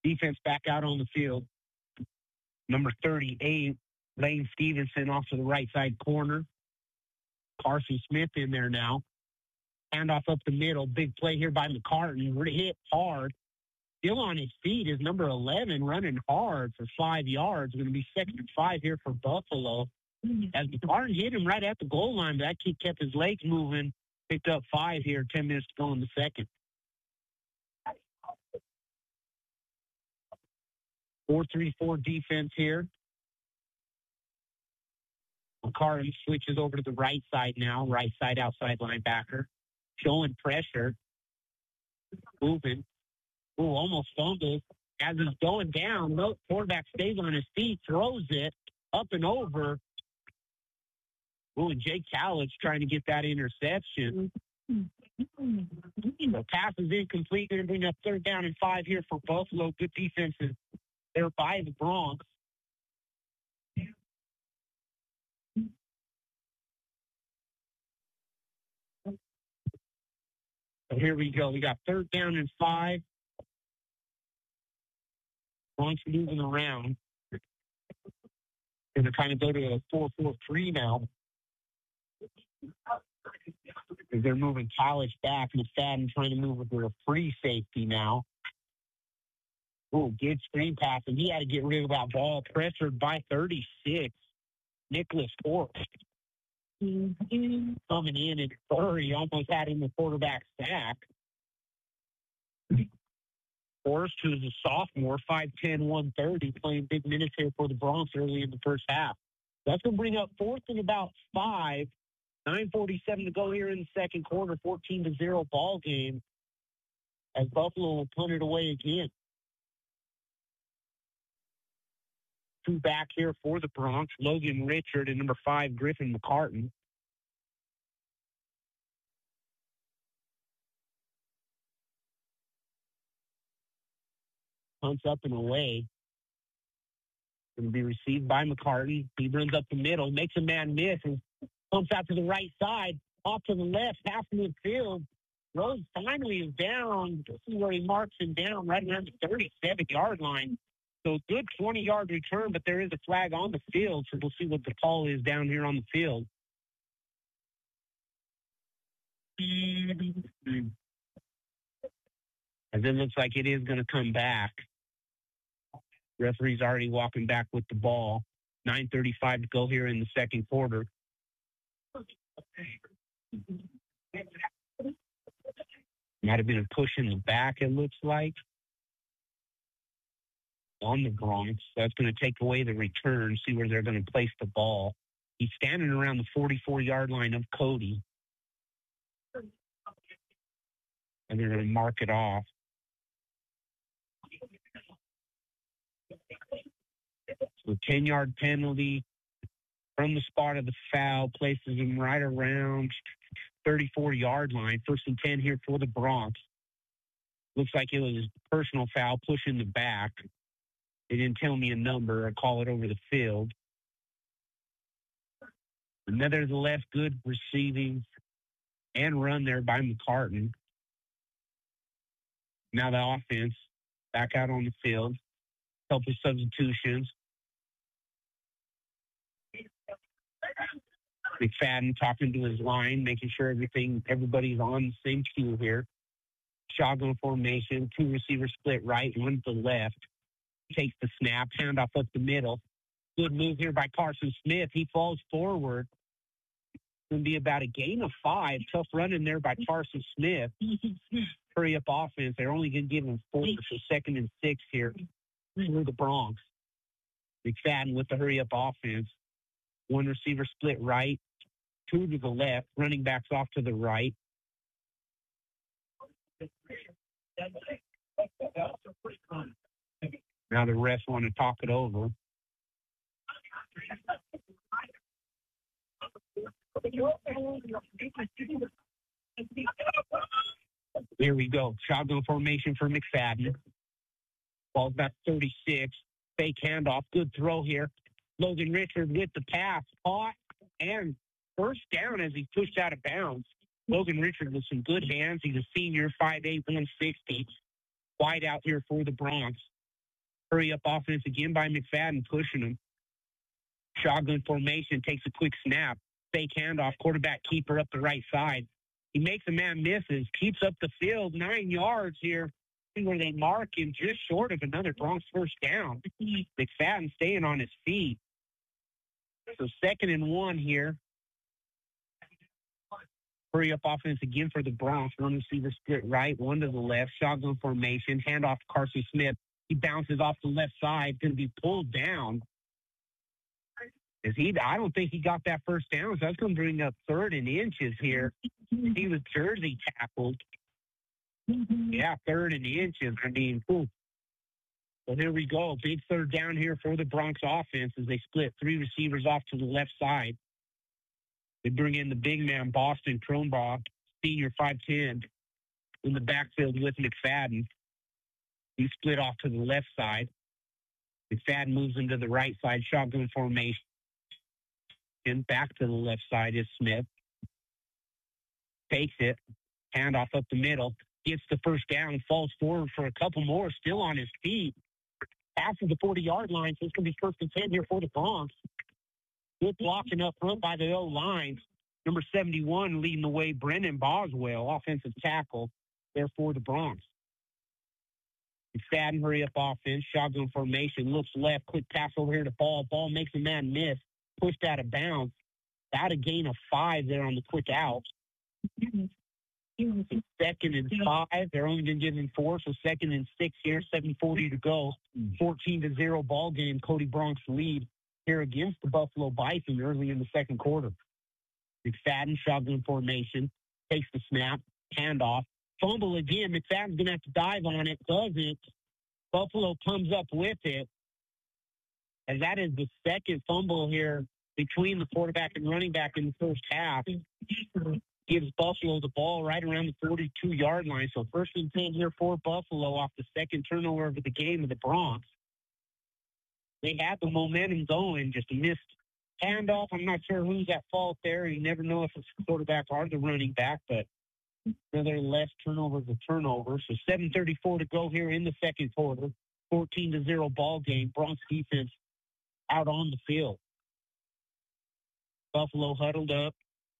Defense back out on the field. Number 38, Lane Stevenson off to the right side corner. Carson Smith in there now. Handoff up the middle. Big play here by McCartan. Hit hard. Still on his feet is number 11 running hard for 5 yards. Going to be 2nd and 5 here for Buffalo. As McCartan hit him right at the goal line, but that kid kept his legs moving. Picked up 5 here, 10 minutes to go in the second. 4-3-4 defense here. McCartan switches over to the right side now. Right side outside linebacker. Showing pressure. Moving. Ooh, almost fumbled. As he's going down, no quarterback stays on his feet, throws it up and over. Ooh, and Jake Cowledge trying to get that interception. The pass is incomplete. Going to bring up 3rd down and 5 here for Buffalo. Good defenses there by the Bronx. So here we go. We got 3rd down and 5. Bronx moving around. Going to kind of go to a 4-4-3 now. They're moving College back. McFadden trying to move with a free safety now. Oh, good screen pass, and he had to get rid of that ball. Pressured by 36. Nicholas Forrest coming in and hurry, almost had him the quarterback sack. Forrest, who's a sophomore, 5'10", 130, playing big minutes here for the Bronx early in the first half. That's going to bring up 4th and about 5. 9:47 to go here in the second quarter. 14-0 ball game. As Buffalo will punt it away again. 2 back here for the Bronx. Logan Richard and number 5, Griffin McCartan. Punts up and away. Going to be received by McCartan. He runs up the middle, makes a man miss, and pumps out to the right side, off to the left, half midfield. Rose finally is down. This is where he marks him down right around the 37-yard line. So good 20-yard return, but there is a flag on the field, so we'll see what the call is down here on the field. As it looks like it is going to come back. Referee's already walking back with the ball. 9:35 to go here in the second quarter. Might have been a push in the back, it looks like, on the Bronx. That's going to take away the return, see where they're going to place the ball. He's standing around the 44-yard line of Cody. And they're going to mark it off. So 10-yard penalty from the spot of the foul, places him right around 34-yard line. 1st and 10 here for the Bronx. Looks like it was a personal foul, pushing the back. They didn't tell me a number or call it over the field. Nevertheless, good receiving and run there by McCartan. Now the offense back out on the field. Couple substitutions. McFadden talking to his line, making sure everybody's on the same cue here. Shotgun formation, 2 receivers split right, 1 to the left. Takes the snap, handoff up the middle. Good move here by Carson Smith. He falls forward. Going to be about a gain of 5. Tough running there by Carson Smith. Hurry up offense. They're only going to give him 4 for 2nd and 6 here for the Bronx. McFadden with the hurry up offense. 1 receiver split right, 2 to the left. Running backs off to the right. Now the refs want to talk it over. Here we go. Shotgun formation for McFadden. Ball's about 36. Fake handoff. Good throw here. Logan Richard with the pass. Caught and first down as he pushed out of bounds. Logan Richard with some good hands. He's a senior, 5'8", 160. Wide out here for the Bronx. Hurry up offense again by McFadden, pushing him. Shotgun formation, takes a quick snap. Fake handoff, quarterback keeper up the right side. He makes a man misses, keeps up the field, 9 yards here, where they mark him just short of another Bronx first down. McFadden staying on his feet. So 2nd and 1 here. Hurry up offense again for the Bronx. One receiver split right, one to the left. Shotgun formation, handoff to Carson Smith. He bounces off the left side, going to be pulled down. I don't think he got that first down, so that's going to bring up 3rd and inches here. He was jersey tackled. Yeah, 3rd and inches. I mean, cool. So here we go. Big 3rd down here for the Bronx offense as they split 3 receivers off to the left side. They bring in the big man, Boston Kronbach, senior 5'10", in the backfield with McFadden. He split off to the left side. McFadden moves him to the right side, shotgun formation. And back to the left side is Smith. Takes it, handoff up the middle, gets the first down, falls forward for a couple more, still on his feet. Passes the 40-yard line, so it's going to be 1st and 10 here for the Bronx. Good blocking up front by the O-line. Number 71 leading the way, Brendan Boswell, offensive tackle, there for the Bronx. McFadden, hurry up offense, shotgun formation, looks left, quick pass over here to Ball. Ball makes a man miss, pushed out of bounds. About a gain of 5 there on the quick out. 2nd and 5. They're only going to give him 4, so 2nd and 6 here, 7:40 to go. 14-0 ball game. Cody Bronx lead here against the Buffalo Bison early in the 2nd quarter. McFadden, shotgun formation, takes the snap, handoff, fumble again. McFadden's going to have to dive on it, doesn't. Buffalo comes up with it. And that is the 2nd fumble here between the quarterback and running back in the first half. Gives Buffalo the ball right around the 42-yard line. So 1st and 10 here for Buffalo off the 2nd turnover of the game of the Bronx. They had the momentum going, just a missed handoff. I'm not sure who's at fault there. You never know if it's the quarterback or the running back, but nevertheless, turnover is a turnover. So 7:34 to go here in the 2nd quarter. 14-0 ball game. Bronx defense out on the field. Buffalo huddled up.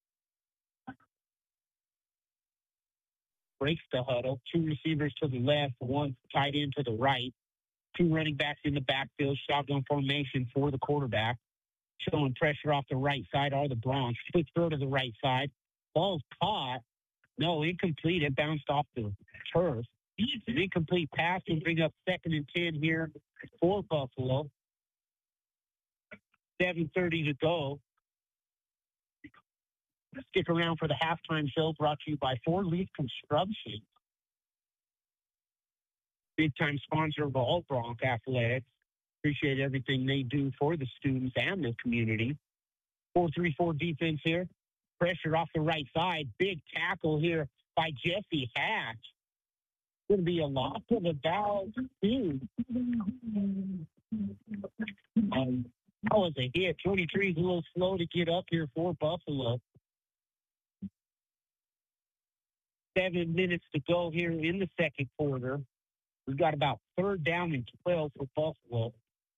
Breaks the huddle. 2 receivers to the left, 1 tight end to the right. 2 running backs in the backfield. Shotgun formation for the quarterback. Showing pressure off the right side are the Bronx. Quick throw to the right side. Ball's caught. No, incomplete. It bounced off the turf. An incomplete pass will bring up 2nd and 10 here for Buffalo. 7:30 to go. Stick around for the halftime show brought to you by 4 Leaf Construction. Big-time sponsor of all Bronx Athletics. Appreciate everything they do for the students and the community. 4-3-4 defense here. Pressure off the right side. Big tackle here by Jesse Hatch. Going to be a loss of about 2. That was a hit. 23 is a little slow to get up here for Buffalo. 7 minutes to go here in the 2nd quarter. We've got about 3rd down and 12 for Buffalo.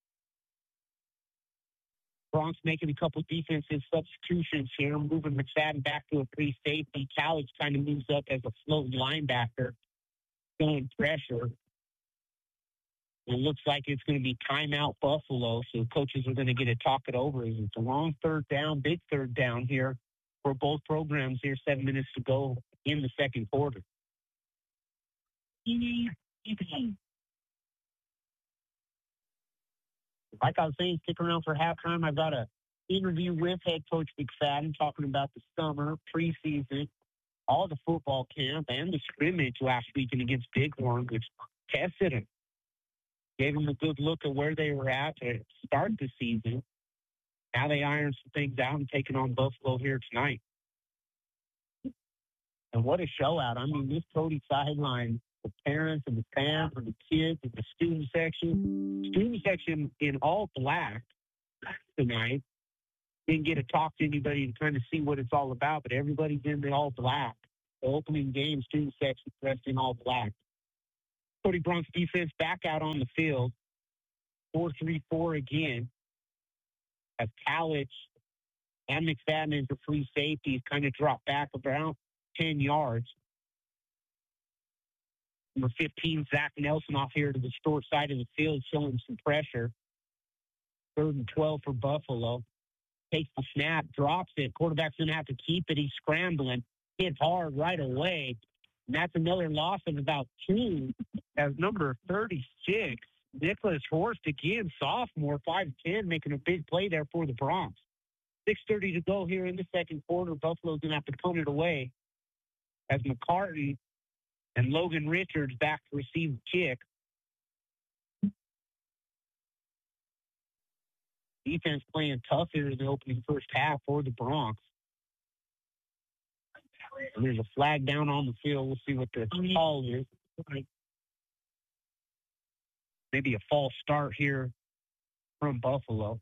Bronx making a couple defensive substitutions here, moving McFadden back to a free safety. College kind of moves up as a floating linebacker, showing pressure. It looks like it's going to be timeout Buffalo, so coaches are going to get to talk it over. It's a long 3rd down, big 3rd down here for both programs here. 7 minutes to go in the 2nd quarter. Like I was saying, stick around for halftime. I've got an interview with head coach McFadden talking about the summer, preseason, all the football camp, and the scrimmage last weekend against Bighorn, which tested him. Gave him a good look at where they were at to start the season. Now they iron some things out and taking on Buffalo here tonight. And what a showout. I mean, this Cody sideline, the parents and the fans and the kids and the student section in all black tonight. Didn't get to talk to anybody to kind of see what it's all about, but everybody's in the all black. The opening game, student section dressed in all black. Cody Bronx defense back out on the field. 4-3-4 again. As Kalich and McFadden as the free safeties kind of drop back around 10 yards. Number 15, Zach Nelson off here to the short side of the field, showing some pressure. 3rd and 12 for Buffalo. Takes the snap, drops it. Quarterback's going to have to keep it. He's scrambling. Hits hard right away. And that's another loss of about 2 as number 36, Nicholas Horst, again, sophomore, 5'10", making a big play there for the Bronx. 6:30 to go here in the second quarter. Buffalo's going to have to punt it away as McCarty and Logan Richards back to receive the kick. Defense playing tough here in the opening first half for the Bronx. And there's a flag down on the field. We'll see what the call is. Maybe a false start here from Buffalo.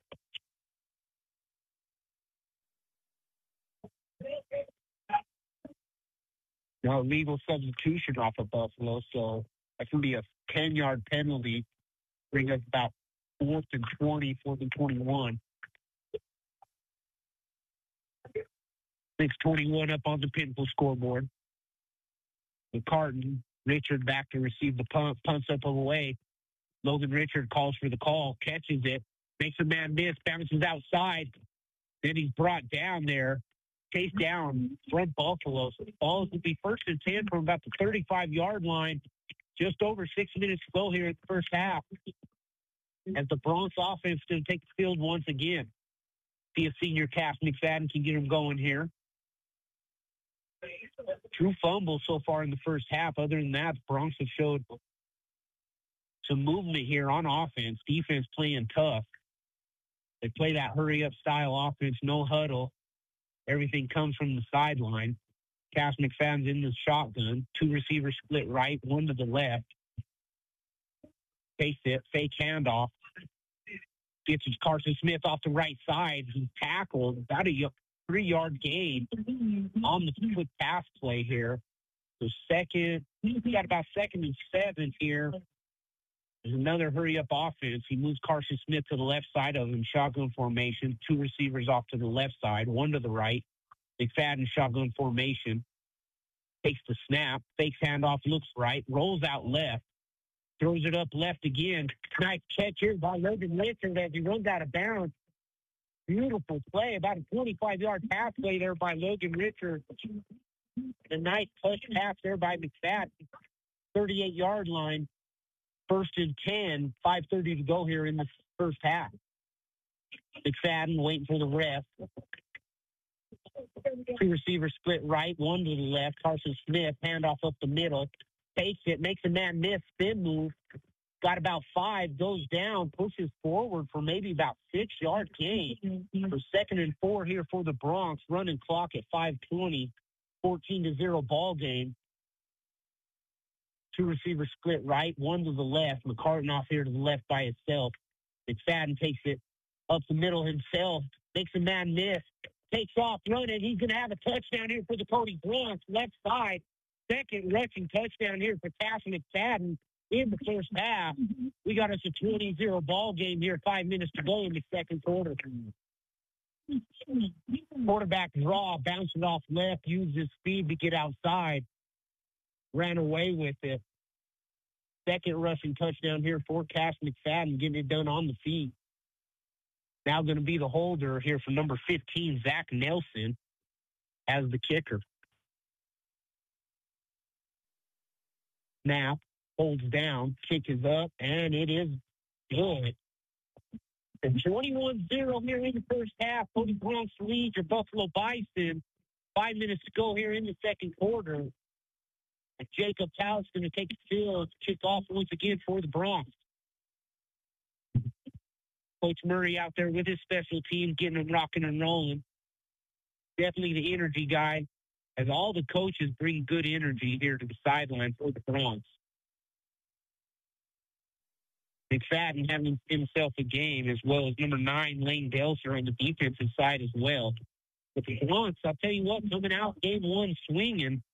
No legal substitution off of Buffalo, so that can be a 10-yard penalty. Bring us about 4th and 20, 4th and 21. 6:21 up on the Pinnacle scoreboard. McCartan, Richard back to receive the punt, punts up away. Logan Richard calls for the call, catches it, makes a man miss, bounces outside. Then he's brought down there, chased down from Buffalo. So the ball will be 1st and 10 from about the 35-yard line. Just over 6 minutes to go here in the first half. As the Bronx offense is going to take the field once again. See if senior Cass McFadden can get him going here. True fumble so far in the first half. Other than that, the Bronx have showed some movement here on offense. Defense playing tough. They play that hurry-up style offense, no huddle. Everything comes from the sideline. Cass McFadden's in the shotgun. 2 receivers split right, 1 to the left. Face it, fake handoff. Gets Carson Smith off the right side. He's tackled. About a 3-yard gain on the quick pass play here. So we got about 2nd and 7 here. There's another hurry-up offense. He moves Carson Smith to the left side of him, shotgun formation. 2 receivers off to the left side, 1 to the right. McFadden shotgun formation. Takes the snap, fakes handoff, looks right, rolls out left, throws it up left again. Nice catch here by Logan Richard as he runs out of bounds. Beautiful play, about a 25-yard pass play there by Logan Richard. A nice push pass there by McFadden. 38-yard line. 1st and 10, 5:30 to go here in the first half. McFadden waiting for the ref. 2 receivers split right, 1 to the left. Carson Smith, handoff up the middle. Takes it, makes a man miss, spin move. Got about 5, goes down, pushes forward for maybe about 6-yard gain. For 2nd and 4 here for the Bronx. Running clock at 5:20, 14-0 ball game. 2 receivers split right, 1 to the left. McCartan off here to the left by himself. McFadden takes it up the middle himself, makes a man miss, takes off running. He's going to have a touchdown here for the Cody Bronx, left side. 2nd rushing touchdown here for Cass McFadden in the first half. We got us a 20-0 ball game here, 5 minutes to go in the second quarter. Quarterback draw, bounces off left, used his speed to get outside. Ran away with it. 2nd rushing touchdown here for Cass McFadden, getting it done on the feet. Now going to be the holder here for number 15, Zach Nelson, as the kicker. Snap, holds down, kick is up, and it is good. 21-0 here in the first half. Cody Bronx leads your Buffalo Bison. 5 minutes to go here in the second quarter. And Jacob Tow's going to take the field, kick off once again for the Bronx. Coach Murray out there with his special team, getting them rocking and rolling. Definitely the energy guy, as all the coaches bring good energy here to the sideline for the Bronx. McFadden having himself a game, as well as number 9, Lane Delser, on the defensive side as well. But the Bronx, I'll tell you what, coming out game 1 swinging.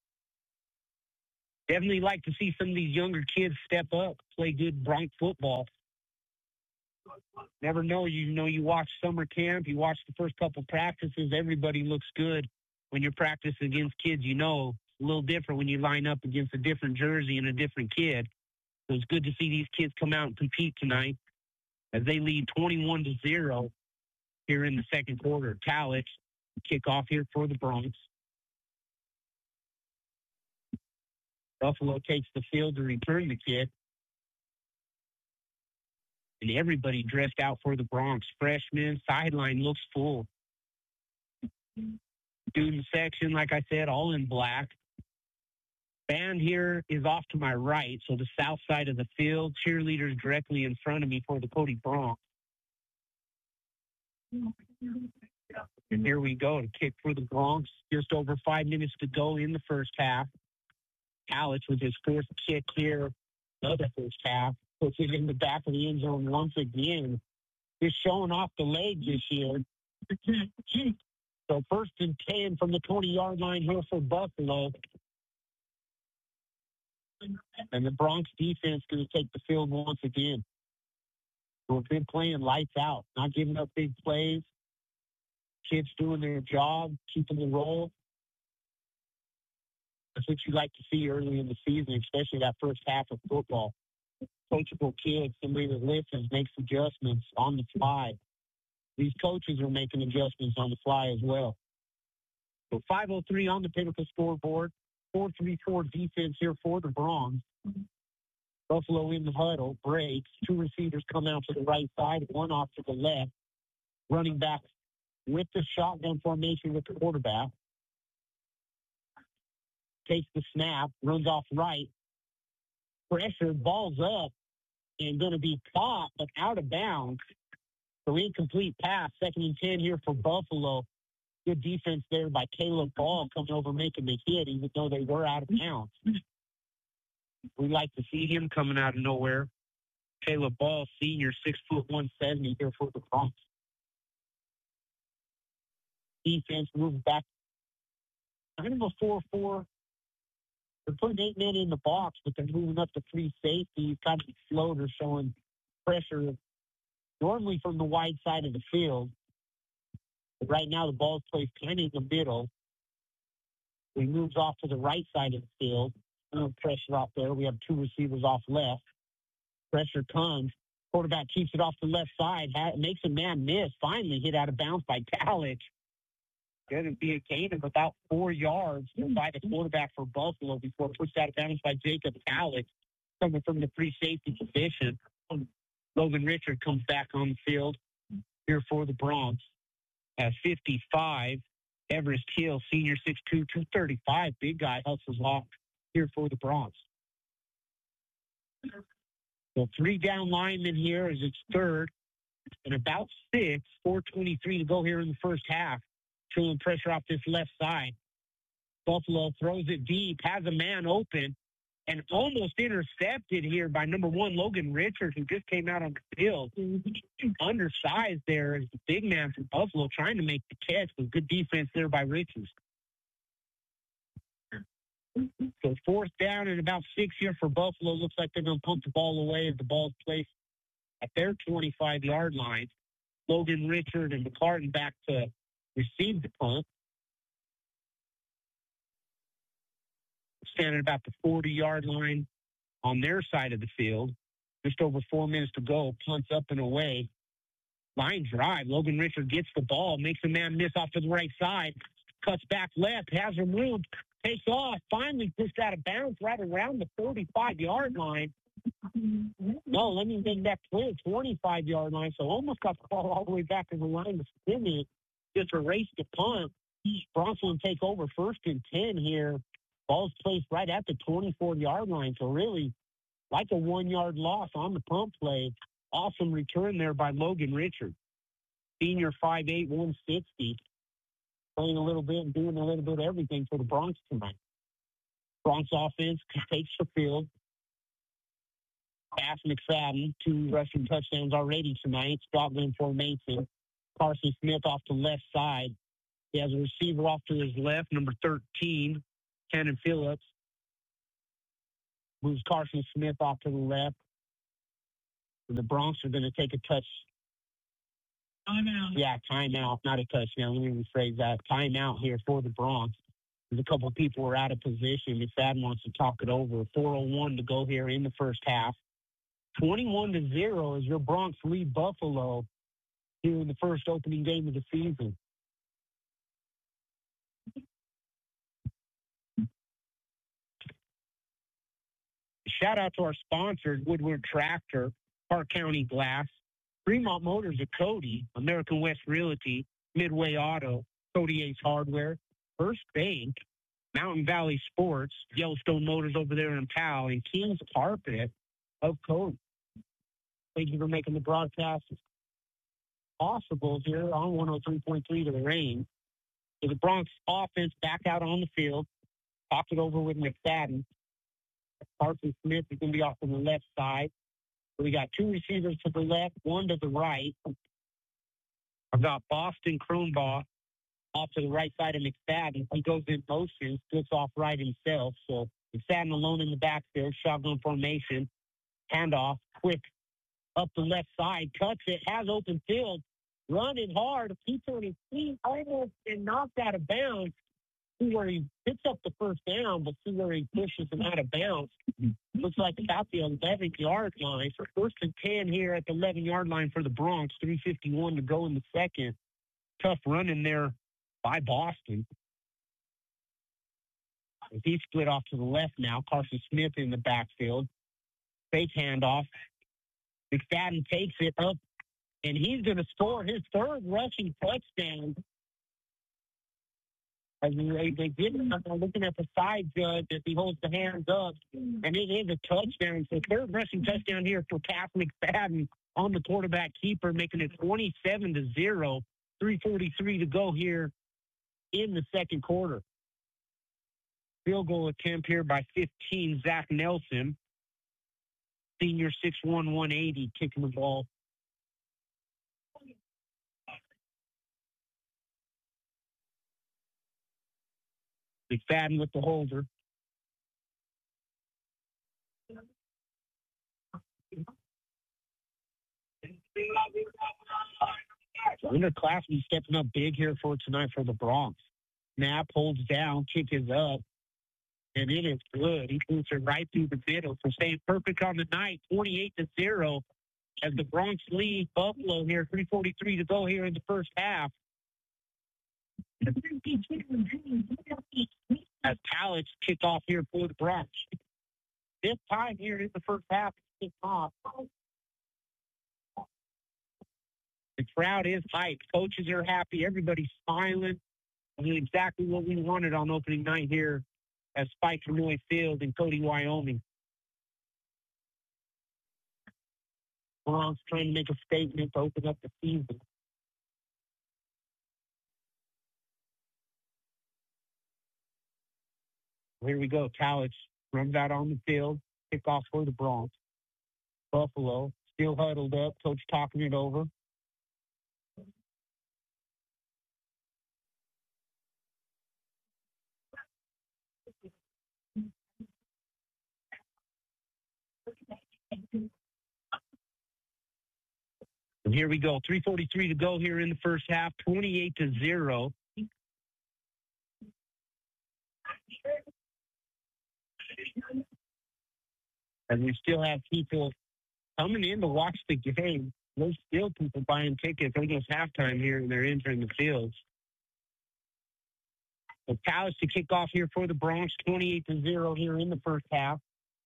Definitely like to see some of these younger kids step up, play good Bronx football. Never know. You watch summer camp, you watch the first couple practices, everybody looks good. When you're practicing against kids, it's a little different when you line up against a different jersey and a different kid. So it's good to see these kids come out and compete tonight as they lead 21-0 here in the second quarter. Talich kick off here for the Bronx. Buffalo takes the field to return the kick. And everybody dressed out for the Bronx. Freshman, sideline looks full. Student section, like I said, all in black. Band here is off to my right, so the south side of the field. Cheerleaders directly in front of me for the Cody Bronx. And here we go to kick for the Bronx. Just over 5 minutes to go in the first half. Alex with his first kick here of the first half. Puts it in the back of the end zone once again. Just showing off the legs this year. So 1st and 10 from the 20-yard line here for Buffalo. And the Bronx defense going to take the field once again. We've been playing lights out, not giving up big plays. Kids doing their job, keeping the roll. That's what you like to see early in the season, especially that first half of football. Coachable kids, somebody that listens, makes adjustments on the fly. These coaches are making adjustments on the fly as well. So 5:03 on the Pinnacle scoreboard. 4-3-4 defense here for the Bronx. Buffalo in the huddle, breaks. 2 receivers come out to the right side, 1 off to the left. Running back with the shotgun formation with the quarterback. Takes the snap, runs off right. Pressure, ball's up, and going to be caught, but out of bounds. So incomplete pass, 2nd and 10 here for Buffalo. Good defense there by Caleb Ball coming over making the hit, even though they were out of bounds. We like to see him coming out of nowhere. Caleb Ball, senior, 6'1", 170 here for the Bronx. Defense moves back. Kind of a 4-4. They're putting 8 men in the box, but they're moving up to 3 safeties. Kind of floater showing pressure normally from the wide side of the field. But right now the ball's placed kind of in the middle. He moves off to the right side of the field. No pressure off there. We have 2 receivers off left. Pressure comes. Quarterback keeps it off the left side. Makes a man miss. Finally hit out of bounds by Talich. Going to be a gain of about 4 yards by the quarterback for Buffalo before pushed out of bounds by Jacob Talich, coming from the free safety position. Logan Richard comes back on the field here for the Bronx. At 55, Everest Hill, senior, 6'2", 235. Big guy hustles off here for the Bronx. So 3 down linemen here as it's 3rd and about 6, 4:23 to go here in the first half. Showing pressure off this left side. Buffalo throws it deep, has a man open, and almost intercepted here by number 1, Logan Richard, who just came out on the field. Undersized there as the big man from Buffalo trying to make the catch, but good defense there by Richards. So 4th down and about 6 here for Buffalo. Looks like they're going to pump the ball away as the ball's placed at their 25-yard line. Logan Richard and McCartan back to receive the punt. Standing about the 40-yard line on their side of the field. Just over 4 minutes to go. Punts up and away. Line drive. Logan Richard gets the ball. Makes a man miss off to the right side. Cuts back left. Has some room. Takes off. Finally pushed out of bounds right around the 45-yard line. No, let me make that clear. 25-yard line. So almost got the ball all the way back to the line of scrimmage. Just erased the punt. Bronx will take over 1st and 10 here. Ball's placed right at the 24-yard line. So really, like a 1-yard loss on the punt play. Awesome return there by Logan Richard. Senior, 5'8", 160. Playing a little bit and doing a little bit of everything for the Bronx tonight. Bronx offense takes the field. Bass McFadden, 2 rushing touchdowns already tonight. Shotgun formation. Carson Smith off the left side. He has a receiver off to his left, number 13, Cannon Phillips. Moves Carson Smith off to the left. And the Bronx are going to take a touch. Timeout. Yeah, timeout, not a touchdown. Let me rephrase that. Timeout here for the Bronx. There's a couple of people who are out of position. If Thad wants to talk it over, 4:01 to go here in the first half. 21-0 as your Bronx lead Buffalo here in the first opening game of the season. Shout out to our sponsors, Woodward Tractor, Park County Glass, Fremont Motors of Cody, American West Realty, Midway Auto, Cody Ace Hardware, First Bank, Mountain Valley Sports, Yellowstone Motors over there in Powell, and King's Carpet of Cody. Thank you for making the broadcast possible here on 103.3 to the Reign. So the Bronx offense back out on the field. Talked it over with McFadden. Carson Smith is going to be off on the left side. So we got two receivers to the left, one to the right. I've got Boston Kronbaugh off to the right side of McFadden. He goes in motion, splits off right himself. So McFadden alone in the backfield, shotgun formation, handoff, quick up the left side, cuts it, has open field, running hard, keeps on his feet, almost and knocked out of bounds. See where he picks up the first down, but see where he pushes him out of bounds. Looks like about the 11-yard line. For first and 10 here at the 11-yard line for the Bronx, 3:51 to go in the second. Tough run in there by Boston. He split off to the left now. Carson Smith in the backfield. Fake handoff. McFadden takes it up, and he's going to score his third rushing touchdown. As they did, I'm looking at the side judge as he holds the hands up, and it is a touchdown. So third rushing touchdown here for Cass McFadden on the quarterback keeper, making it 27-0, 3:43 to go here in the second quarter. Field goal attempt here by 15, Zach Nelson, senior 6'1", 180, kicking the ball. McFadden with the holder. Underclassmen stepping up big here for tonight for the Bronx. Snap holds down, kick is up, and it is good. He puts it right through the middle. So staying perfect on the night, 28-0 as the Bronx lead Buffalo here, 3:43 to go here in the first half. As Tallich kicked off here for the Bronx. This time here in the first half, it's off. The crowd is hyped. Coaches are happy. Everybody's smiling. I mean, exactly what we wanted on opening night here at Spike Noy Field in Cody, Wyoming. Bronx trying to make a statement to open up the season. Here we go. Tallich runs out on the field. Kickoff for the Bronx. Buffalo still huddled up. Coach talking it over. And here we go. 3:43 to go here in the first half. 28-0. And we still have people coming in to watch the game. There's still people buying tickets almost halftime here, and they're entering the fields. So Tallich to kick off here for the Bronx, 28-0 here in the first half.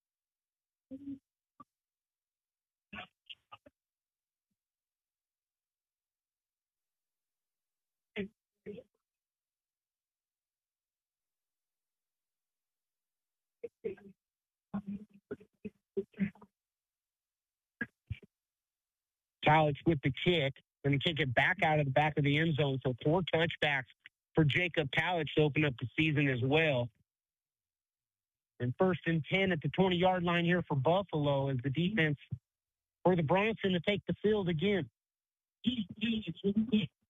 Tallich with the kick. Going to kick it back out of the back of the end zone. So 4 touchbacks for Jacob Tallich to open up the season as well. And first and 10 at the 20-yard line here for Buffalo as the defense for the Bronx going to take the field again.